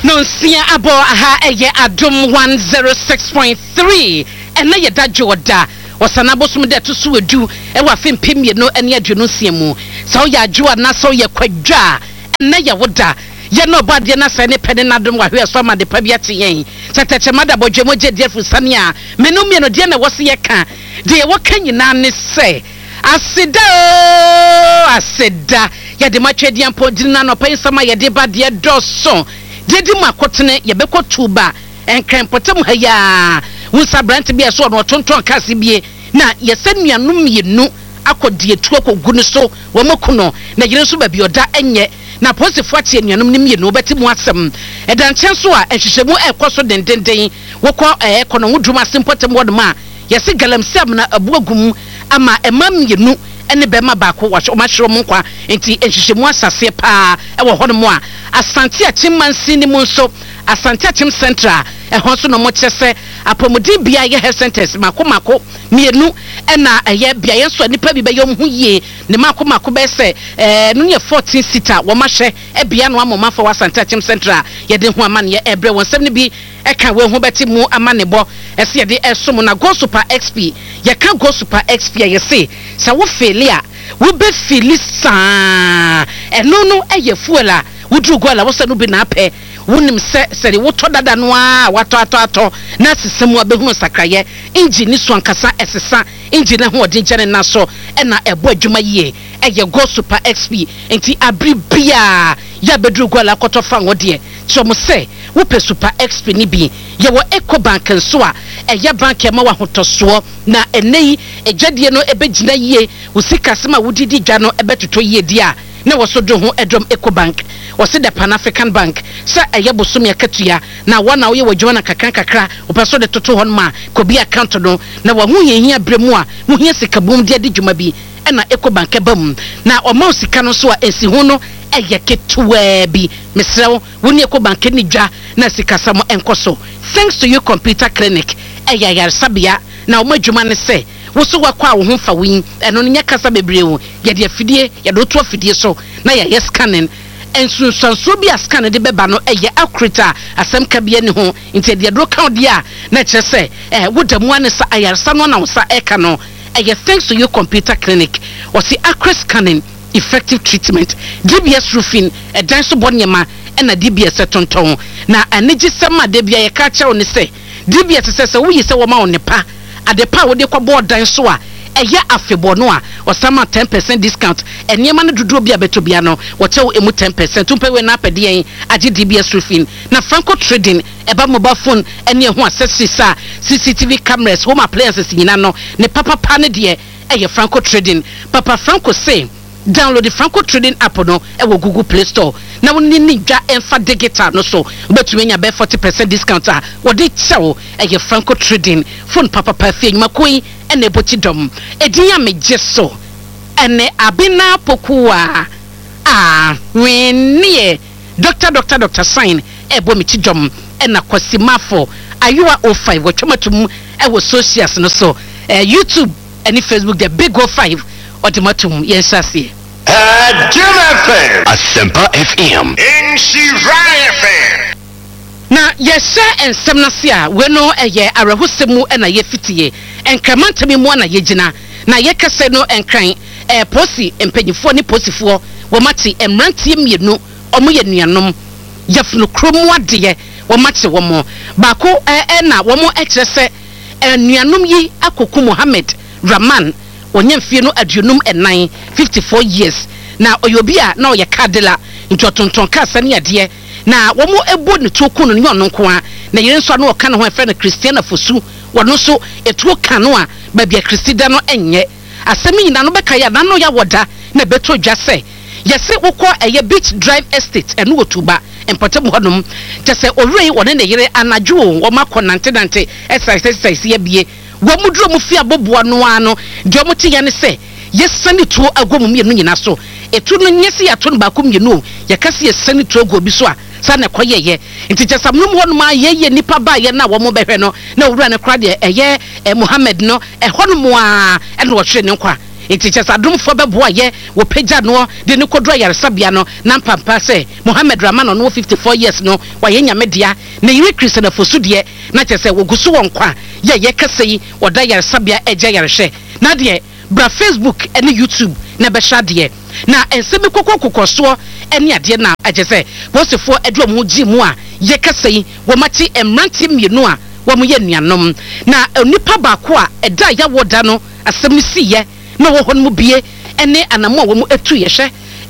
no sia abo aha eye adom 106.3 ena ye da joda wasana bosum de to so edu e wa fempem ye no ene aduno sia mu so ya adwo na so ye kwadwa ena ye woda ye no bade na se ne pede na dom wa hwe so ma de pa bia teyen teteche mada bodwemo je de fusane a menum ye no de na wose ye ka de wo kan nyina ne se aseda ya de matwedi ampo dina no pa insama ye de ba de doso dedi makotene ye bekotuba enkran potem haya wusa brant bia so no tonton kase bie na ye sanuanum yenu akodi etu akogunu so wo makuno na yire so ba bioda enye na posifo atie nuanum nim yenu obetimu asem edanche so a ehwehwemu ekoso dendenden wokọ ekono wuduma simpotem wodma ye se galamsam na abuagum ama emam yenu ene bema baako wa omahwero mu kwa enti ehwehwemu asase pa e wo hono mu a asante achimmansi ni mu nso asante achim central ehon so no mo kyese apomodi bia ye health centers mako mienu ena eye bia ye so nipa bi be yom hu ye ne mako be se no ye 14 seater wo mahwe e bia no amoma fa wa asante achim central ye de hu amane ye ebre wonsem ne bi e kan we hu beti mu amane bo ese ye de esom na go super xp ye kan go super xp ye se sa wo failure wo be filisa eno no eye fuela wo dru go la wo se no bi na ape wonim se wo to dada no a wato na sesemu abehu sakraye engine so ankasa esesa engine ho odin jene na so na ebo adwuma ye eye go super xp enti abribia ya bedru go la koto fa ngode chomo se wo pe super xp ni bi ye wo Ecobank nso a eye bank e ma wa hotoso na enei ejadie no ebegina ye wo sikasema wudidi dwa no ebetoto ye dia na wo so do ho edom Ecobank wose the Pan African Bank sa eye bosom ya katua na wana wo ye wadwona kakra opeso de toto hon ma kobi account no na wo hu ye hia bremu a wo hia sikabum de dwuma bi na Ecobank bam na o ma sika no so a esi ho no eye ketua bi mesrew wo ne Ecobank ni dwa na sikasamo enkoso thanks to you computer clinic eye yar sabia na o ma dwuma ne se wo so wakwa wo ho fa win eno nya kasa bebrewo ye de afidie ye do to afidie so na ye scanning ensu sanso bi askane de beba no eye akrita asem ka bia ne ho inte de do ka odi a na kyerese wodamu ane sa ayarsa no na wo sa eka no eye thanks to your computer clinic wasi accurate scanning effective treatment DBS roofing dan so bonyema na DBS tonton na anegi sema de bia ye ka kyewo ne se DBS se wo yi se wo ma wo ne pa adepa wo de kwa board dan so a eye afebo no a osama 10% discount eniema no dudu obi abeto bia no wo chew emu 10% tumpe we na apede yen age DBS roofing na Franco Trading eba mobile phone ene ho accessories a CCTV cameras home appliances nyina no ne papa ne de eye Franco Trading papa Franco say download the Franco Trading app no e wo Google Play Store na woni ni dwa enfa digital no so betumi nya be 40% discount a wo de chew eye Franco Trading phone papa fie makoi ene bochidom edinya mejeso ene abina pokuwa wenie doctor sign ebo michidom ena kwasimafo ayua 05 watwamatum ewo socials no so YouTube and Facebook the big 05 otimatum yensase FM Asempa FM Inshira FM na yesha ensem na se a we no eye arahusemu na ye fitie enkramantami mu na yegina na ye kase no enkran posi empanyifo ni posifo wo mate emrantie mienu omo ye nuanom yefunu kromu ade wo mate wo mo baako na wo mo ekyerese nuanom yi akoku Mohammed Rahman onyemfie no adunum enan 54 years na oyobia na oye kadela ntotonton kasa ne ade na womo ebo ne toku no nyono nko a na yire nso na oka ne ho efe na Christiana Fosu wono so etuo kano a babia Christida no enye asemi nyina no beka ya na no ya woda na beto dwase yese wokọ eye Beach Drive Estate eno wotuba empotem hodom tese orei wone ne yire anadwo wo makọ nante exercise ye bie wo mudro mu fi aboboa no ano de mo tiya ne se yesani tuo agom mienu nyina so etu no nyese ya to no ba kom mienu ya kase yesani tuo go bi so a sa na koyeye nti jasamnum honum a yeye nipa ba ye na wo mo behwe no na owura ne kra de eye Mohammed no honum a eno wo hwe ne nkwa itichas adumfo beboa ye wo pagya no de ne kodro yaresabia no na mpampa se Mohammed Rahman no 54 years no wa ye nyamedia na yire Christian afosu de na chese wo gusu won kwa ye kasei oda yaresabia eja yarehwe na de bra Facebook ene YouTube na be hade na ensemi kokokokoso ene ade na agese posefo edro mu gi mu a ye kasei wo machi emranti mienu a wo mu ye nuanom na onipa ba ko a eda ya woda no asem si ye na wo hon mu bie ene anamo wo mu etu ye hwe